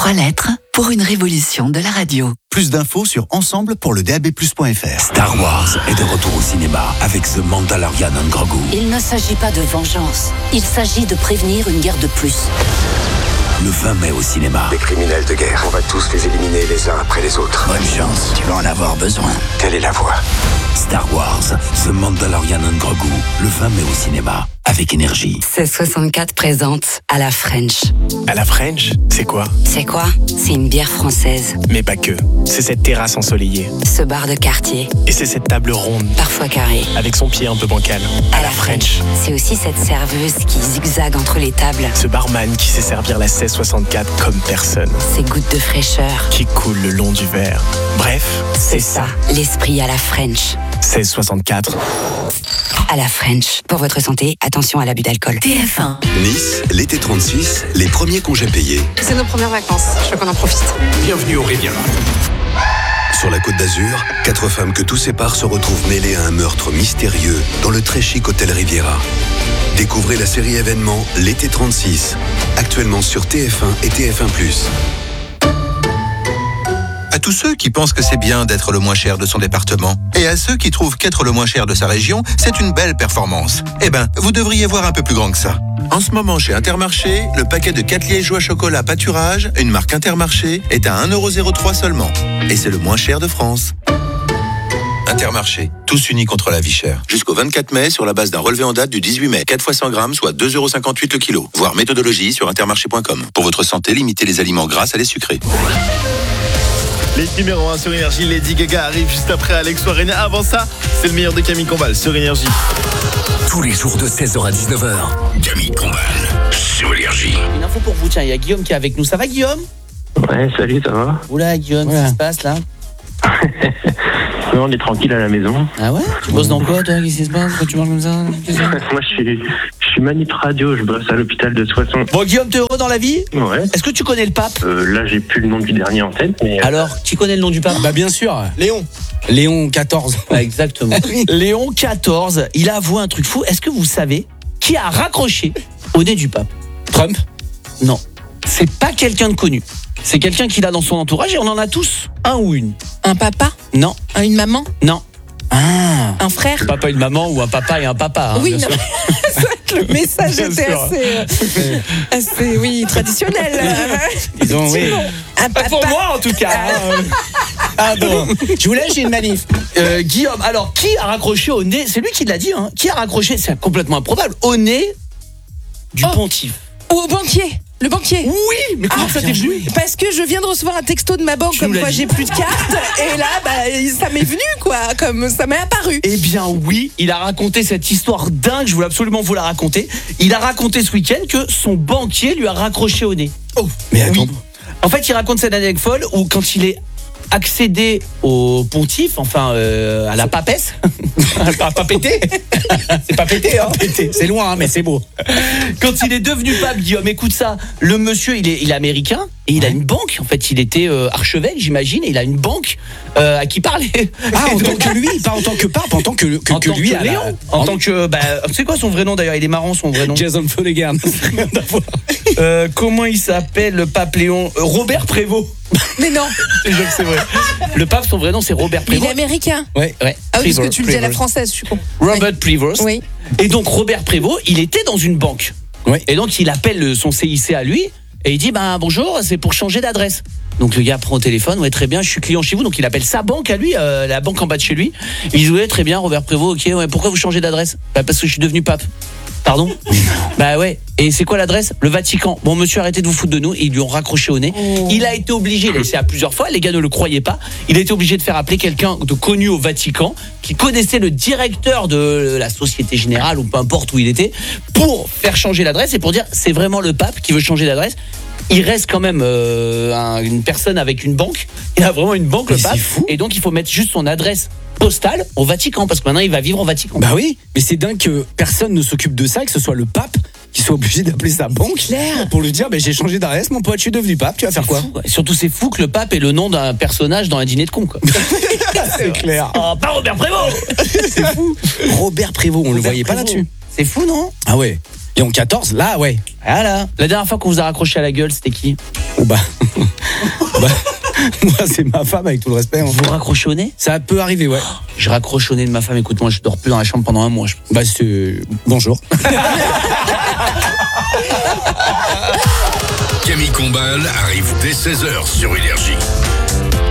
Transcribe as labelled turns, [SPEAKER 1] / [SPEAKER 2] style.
[SPEAKER 1] 3 lettres pour une révolution de la radio.
[SPEAKER 2] Plus d'infos sur ensemble pour le DAB+.fr.
[SPEAKER 3] Star Wars est de retour au cinéma avec The Mandalorian and Grogu.
[SPEAKER 4] Il ne s'agit pas de vengeance. Il s'agit de prévenir une guerre de plus.
[SPEAKER 3] Le 20 mai au cinéma.
[SPEAKER 5] Des criminels de guerre, on va tous les éliminer les uns après les autres.
[SPEAKER 3] Bonne chance, tu vas en avoir besoin.
[SPEAKER 5] Telle est la voie.
[SPEAKER 3] Star Wars, The Mandalorian and Grogu, le 20 mai au cinéma, avec énergie.
[SPEAKER 4] 1664 présente à la French.
[SPEAKER 6] À la French, c'est quoi?
[SPEAKER 4] C'est quoi? C'est une bière française.
[SPEAKER 6] Mais pas que. C'est cette terrasse ensoleillée.
[SPEAKER 4] Ce bar de quartier.
[SPEAKER 6] Et c'est cette table ronde,
[SPEAKER 4] Parfois carré.
[SPEAKER 6] avec son pied un peu bancal.
[SPEAKER 4] À la French. C'est aussi cette serveuse qui zigzague entre les tables.
[SPEAKER 6] Ce barman qui sait servir la 1664 comme personne.
[SPEAKER 4] Ces gouttes de fraîcheur.
[SPEAKER 6] Qui coule le long du verre. Bref, c'est ça.
[SPEAKER 4] L'esprit à la French.
[SPEAKER 6] 1664.
[SPEAKER 4] À la French. Pour votre santé, attention à l'abus d'alcool.
[SPEAKER 1] TF1.
[SPEAKER 7] Nice, l'été 36, les premiers congés payés.
[SPEAKER 8] C'est nos premières vacances, je veux qu'on en profite.
[SPEAKER 3] Bienvenue au Riviera.
[SPEAKER 7] Sur la Côte d'Azur, 4 femmes que tout sépare se retrouvent mêlées à un meurtre mystérieux dans le très chic hôtel Riviera. Découvrez la série événement L'été 36, actuellement sur TF1 et TF1+.
[SPEAKER 9] À tous ceux qui pensent que c'est bien d'être le moins cher de son département, et à ceux qui trouvent qu'être le moins cher de sa région, c'est une belle performance. Eh ben, vous devriez voir un peu plus grand que ça. En ce moment, chez Intermarché, le paquet de 4 liégeois chocolat pâturage, une marque Intermarché, est à 1,03€ seulement. Et c'est le moins cher de France. Intermarché, tous unis contre la vie chère. Jusqu'au 24 mai, sur la base d'un relevé en date du 18 mai. 4 fois 100 grammes, soit 2,58€ le kilo. Voir méthodologie sur intermarché.com. Pour votre santé, limitez les aliments gras à les sucrés.
[SPEAKER 10] Les numéros 1 sur Énergie, Lady Gaga arrive juste après Alex Warren. Avant ça, c'est le meilleur de Camille Combal sur Énergie.
[SPEAKER 3] Tous les jours de 16h à 19h, Camille Combal sur Énergie.
[SPEAKER 11] Une info pour vous, tiens, il y a Guillaume qui est avec nous. Ça va, Guillaume?
[SPEAKER 12] Ouais, salut, ça va?
[SPEAKER 11] Oula, Guillaume, qu'est-ce qui se passe là?
[SPEAKER 12] Non, on est tranquille à la maison.
[SPEAKER 11] Ah ouais? Tu bosses dans quoi, toi? Qu'est-ce qui se passe? Pourquoi tu parles comme ça?
[SPEAKER 12] Moi, je suis manip radio, je bosse à l'hôpital de Soissons.
[SPEAKER 11] Bon, Guillaume, t'es heureux dans la vie?
[SPEAKER 12] Ouais.
[SPEAKER 11] Est-ce que tu connais le pape?
[SPEAKER 12] Là, j'ai plus le nom du dernier en tête, mais...
[SPEAKER 11] Alors, qui connaît le nom du pape?
[SPEAKER 13] Bah bien sûr.
[SPEAKER 11] Léon.
[SPEAKER 13] Léon XIV.
[SPEAKER 11] Ah, exactement. Léon XIV, il a avoué un truc fou. Est-ce que vous savez qui a raccroché au nez du pape?
[SPEAKER 13] Trump?
[SPEAKER 11] Non. C'est pas quelqu'un de connu. C'est quelqu'un qu'il a dans son entourage et on en a tous un ou une.
[SPEAKER 8] Un papa?
[SPEAKER 11] Non.
[SPEAKER 8] Une maman?
[SPEAKER 11] Non. Ah.
[SPEAKER 8] Un frère?
[SPEAKER 11] Papa, une maman ou un papa et un papa. Hein,
[SPEAKER 8] Oui,
[SPEAKER 11] bien
[SPEAKER 8] non.
[SPEAKER 11] sûr.
[SPEAKER 8] C'est vrai que le message
[SPEAKER 11] Bien
[SPEAKER 8] était
[SPEAKER 11] sûr.
[SPEAKER 8] assez, oui, traditionnel.
[SPEAKER 13] Disons, oui.
[SPEAKER 8] Un
[SPEAKER 11] Pas
[SPEAKER 8] papa.
[SPEAKER 11] pour moi en tout cas. hein.
[SPEAKER 13] Ah bon. Je vous laisse, j'ai une manif.
[SPEAKER 11] Guillaume, alors qui a raccroché au nez? C'est lui qui l'a dit, hein. Qui a raccroché, c'est complètement improbable, au nez du pontife?
[SPEAKER 8] Au banquier. Le banquier.
[SPEAKER 11] Oui, mais comment ça t'est venu?
[SPEAKER 8] Parce que je viens de recevoir un texto de ma banque
[SPEAKER 11] Tu
[SPEAKER 8] comme
[SPEAKER 11] nous l'as
[SPEAKER 8] quoi
[SPEAKER 11] dit.
[SPEAKER 8] j'ai plus de carte et là ça m'est venu quoi, comme ça m'est apparu.
[SPEAKER 11] Eh bien oui, il a raconté cette histoire dingue, je voulais absolument vous la raconter. Il a raconté ce week-end que son banquier lui a raccroché au nez.
[SPEAKER 13] Oh, mais attends.
[SPEAKER 11] Oui. En fait, il raconte cette anecdote folle où quand il est accédé au pontife, enfin à la papesse, pas pété, c'est pas pété, hein.
[SPEAKER 13] C'est loin, hein, mais c'est beau.
[SPEAKER 11] Quand il est devenu pape, Guillaume, écoute ça, le monsieur il est américain et il a une banque, en fait il était archevêque j'imagine, et il a une banque à qui parler.
[SPEAKER 13] Ah, en tant que lui, pas en tant que pape, en tant que lui.
[SPEAKER 11] En tant
[SPEAKER 13] lui,
[SPEAKER 11] que Léon. En tant que, c'est quoi son vrai nom d'ailleurs? Il est marrant son vrai nom.
[SPEAKER 13] Jason Fodegan.
[SPEAKER 11] Comment il s'appelle le pape Léon? Robert Prévost.
[SPEAKER 8] Mais non,
[SPEAKER 11] Je sais que c'est vrai. Le pape, son vrai nom c'est Robert
[SPEAKER 8] il est
[SPEAKER 11] Prévost.
[SPEAKER 8] américain.
[SPEAKER 11] Ouais.
[SPEAKER 8] Ah oui, parce que tu le dis à la française, je suis con.
[SPEAKER 11] Robert Prévost.
[SPEAKER 8] Oui.
[SPEAKER 11] Et donc Robert Prévost, il était dans une banque.
[SPEAKER 13] Oui.
[SPEAKER 11] Et donc il appelle son CIC à lui et il dit bonjour, c'est pour changer d'adresse. Donc le gars prend au téléphone, ouais très bien, je suis client chez vous, donc il appelle sa banque à lui, la banque en bas de chez lui. Il dit ouais très bien Robert Prévost, ok, ouais, pourquoi vous changez d'adresse? Parce que je suis devenu pape. Pardon? Bah ouais. Et c'est quoi l'adresse? Le Vatican. Bon monsieur, arrêtez de vous foutre de nous. Et ils lui ont raccroché au nez. Il a été obligé, il a essayé à plusieurs fois, les gars ne le croyaient pas, il a été obligé de faire appeler quelqu'un de connu au Vatican qui connaissait le directeur de la Société Générale ou peu importe où il était pour faire changer l'adresse et pour dire c'est vraiment le pape qui veut changer d'adresse. Il reste quand même une personne avec une banque. Il a vraiment une banque, le
[SPEAKER 13] Mais
[SPEAKER 11] pape.
[SPEAKER 13] c'est fou.
[SPEAKER 11] Et donc il faut mettre juste son adresse postale au Vatican parce que maintenant il va vivre au Vatican.
[SPEAKER 13] Bah oui, mais c'est dingue que personne ne s'occupe de ça, que ce soit le pape qui soit obligé d'appeler sa banque pour lui dire j'ai changé d'adresse mon pote, je suis devenu pape, tu vas faire quoi?
[SPEAKER 11] Fou, quoi. Et surtout c'est fou que le pape est le nom d'un personnage dans un dîner de con quoi.
[SPEAKER 13] C'est clair.
[SPEAKER 11] Oh, pas Robert Prévost.
[SPEAKER 13] C'est fou. Robert Prévost, on le voyait pas là-dessus.
[SPEAKER 11] C'est fou non?
[SPEAKER 13] Ah ouais. Léon XIV, là ouais.
[SPEAKER 11] Voilà. La dernière fois qu'on vous a raccroché à la gueule, c'était qui?
[SPEAKER 13] Oh bah. Moi, c'est ma femme, avec tout le respect.
[SPEAKER 11] Vous raccrochez au nez ?
[SPEAKER 13] Ça peut arriver, ouais.
[SPEAKER 11] Je raccroche au nez de ma femme, écoute, moi je dors plus dans la chambre pendant un mois.
[SPEAKER 13] Bah, c'est... Bonjour.
[SPEAKER 3] Camille Combal arrive dès 16h sur Énergie.